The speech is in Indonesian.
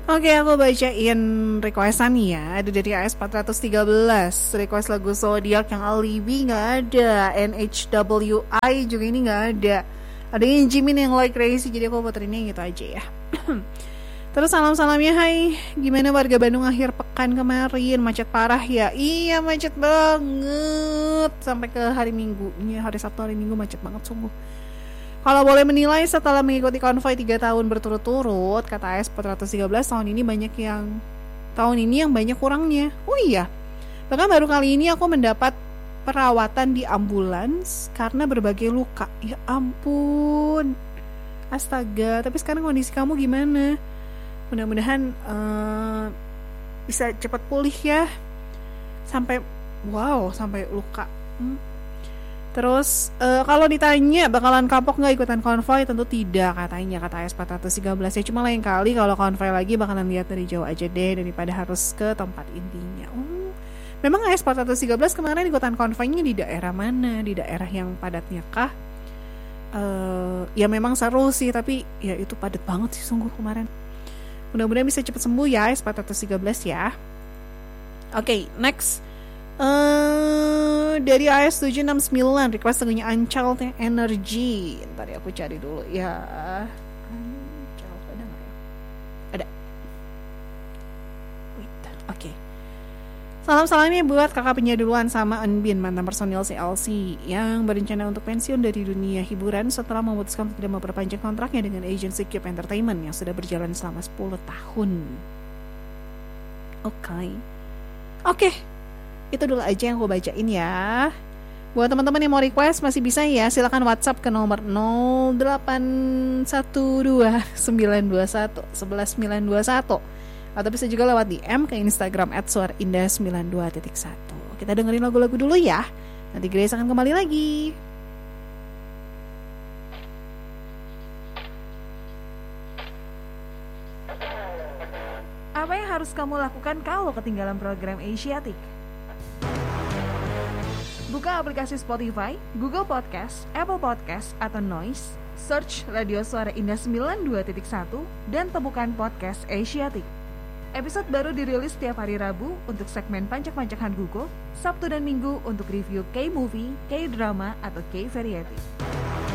Oke, aku bacain requestan ya. Ada dari AS413, request lagu Zodiac yang Alibi nggak ada, NHWI juga ini nggak ada. Ada yang Jimin yang Like Crazy, jadi aku puterinnya gitu aja ya. Terus salam-salamnya, hai, gimana warga Bandung akhir pekan kemarin? Macet parah ya? Iya, macet banget. Sampai ke hari Minggunya, hari Sabtu, hari Minggu macet banget sungguh. Kalau boleh menilai setelah mengikuti konvoi 3 tahun berturut-turut, kata AS413, tahun ini yang banyak kurangnya. Oh iya, bahkan baru kali ini aku mendapat perawatan di ambulans karena berbagai luka. Ya ampun, astaga. Tapi sekarang kondisi kamu gimana? Mudah-mudahan bisa cepat pulih ya. Sampai luka. Terus kalau ditanya bakalan kapok gak ikutan konvoy, tentu tidak katanya, kata AS413 ya. Cuma lain kali kalau konvoy lagi bakalan lihat dari jauh aja deh, daripada harus ke tempat intinya. Memang AS413 kemarin ikutan konvoynya di daerah mana? Di daerah yang padatnya kah? Ya memang seru sih, tapi ya itu padat banget sih sungguh kemarin. Mudah-mudahan bisa cepat sembuh ya AS413 ya. Oke, next. Dari AS769 request lagunya Unchild Energy. Ntar ya aku cari dulu ya. Unchild ada nggak ya? Ada. Wait, oke. Salam-salamnya buat kakak penyiar duluan sama Enbin, mantan personil CLC yang berencana untuk pensiun dari dunia hiburan setelah memutuskan untuk tidak memperpanjang kontraknya dengan agensi Cube Entertainment yang sudah berjalan selama 10 tahun. Oke. Itu dulu aja yang aku bacain ya. Buat teman-teman yang mau request masih bisa ya, silakan WhatsApp ke nomor 0812-921-11921 atau bisa juga lewat DM ke Instagram @suaraindah92.1. Kita dengerin lagu-lagu dulu ya. Nanti Grace akan kembali lagi. Apa yang harus kamu lakukan kalau ketinggalan program Asiatic? Buka aplikasi Spotify, Google Podcast, Apple Podcast, atau Noise, search Radio Suara Indah 92.1 dan temukan podcast Asiatic. Episode baru dirilis setiap hari Rabu untuk segmen pancak-pancakan Google, Sabtu dan Minggu untuk review K-movie, K-drama, atau K-variety.